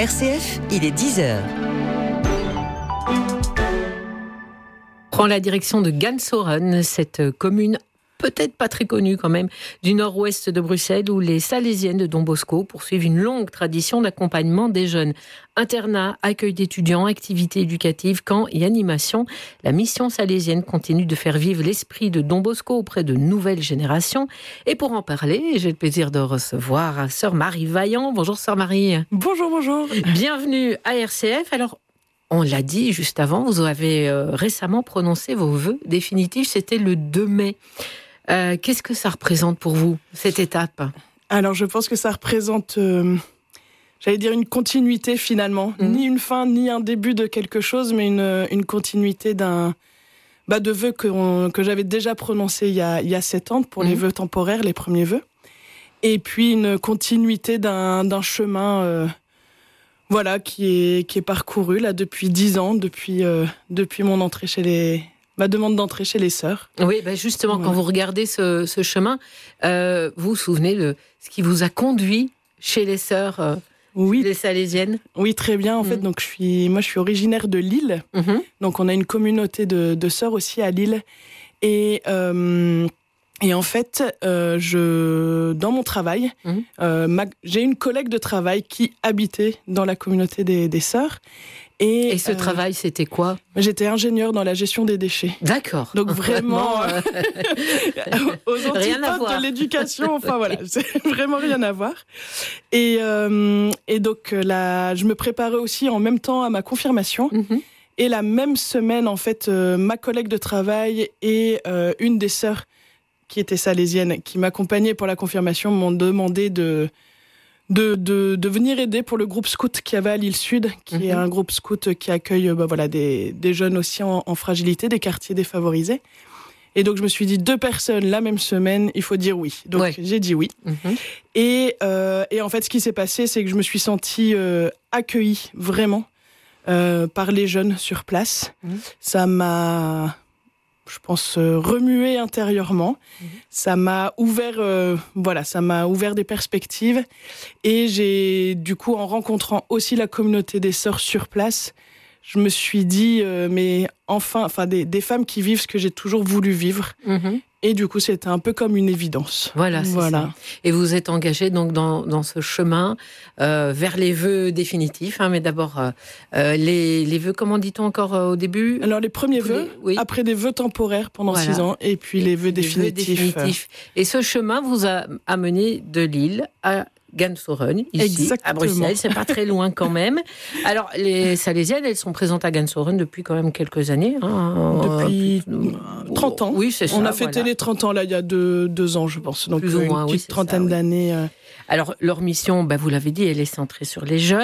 RCF, il est 10h. Prend la direction de Gansoren, cette commune peut-être pas très connue quand même, du nord-ouest de Bruxelles, où les Salésiennes de Don Bosco poursuivent une longue tradition d'accompagnement des jeunes. Internat, accueil d'étudiants, activités éducatives, camps et animations. La mission salésienne continue de faire vivre l'esprit de Don Bosco auprès de nouvelles générations. Et pour en parler, j'ai le plaisir de recevoir Sœur Marie Vaillant. Bonjour Sœur Marie. Bonjour, bonjour. Bienvenue à RCF. Alors, on l'a dit juste avant, vous avez récemment prononcé vos vœux définitifs, c'était le 2 mai. Qu'est-ce que ça représente pour vous, cette étape ? Alors, je pense que ça représente, j'allais dire une continuité finalement. Ni une fin, ni un début de quelque chose, mais une continuité de vœux que j'avais déjà prononcés il y a 7 ans, pour les vœux temporaires, les premiers vœux. Et puis une continuité d'un chemin qui est parcouru là, depuis 10 ans, depuis mon entrée ma demande d'entrée chez les sœurs. Oui, justement, quand vous regardez ce chemin, vous vous souvenez de ce qui vous a conduit chez les sœurs, les Salésiennes ? Oui, très bien. En fait, donc je suis originaire de Lille. Donc on a une communauté de sœurs aussi à Lille. Et en fait, dans mon travail, j'ai une collègue de travail qui habitait dans la communauté des sœurs. Et ce travail, c'était quoi ? J'étais ingénieure dans la gestion des déchets. D'accord. Donc vraiment, aux antipodes de l'éducation, enfin voilà, c'est vraiment rien à voir. Et donc là, je me préparais aussi en même temps à ma confirmation. Et la même semaine, en fait, ma collègue de travail et une des sœurs qui était salésienne, qui m'accompagnait pour la confirmation, m'ont demandé de venir aider pour le groupe scout qu'il y avait à l'île Sud, qui est un groupe scout qui accueille des jeunes aussi en fragilité, des quartiers défavorisés. Et donc je me suis dit, 2 personnes la même semaine, il faut dire oui. Donc j'ai dit oui. Et en fait, ce qui s'est passé, c'est que je me suis sentie accueillie vraiment par les jeunes sur place. Ça m'a, je pense, remué intérieurement. Ça m'a ouvert, ça m'a ouvert des perspectives. Et j'ai, du coup, en rencontrant aussi la communauté des sœurs sur place, je me suis dit, mais enfin, des femmes qui vivent ce que j'ai toujours voulu vivre. Et du coup, c'était un peu comme une évidence. Voilà. Ça. Et vous êtes engagée donc dans ce chemin vers les vœux définitifs. Mais d'abord, les vœux, comment dit-on encore au début ? Alors, les premiers vœux, après des vœux temporaires pendant 6 ans, et puis les vœux définitifs. Et ce chemin vous a amené de Lille à Gansoren, ici, exactement, à Bruxelles, c'est pas très loin quand même. Alors, les Salésiennes, elles sont présentes à Gansoren depuis quand même quelques années. Depuis 30 ans. Oui, c'est ça. On a fêté les 30 ans, là, il y a 2 ans, je pense. Donc, plus ou moins, une petite trentaine d'années. Alors, leur mission, vous l'avez dit, elle est centrée sur les jeunes.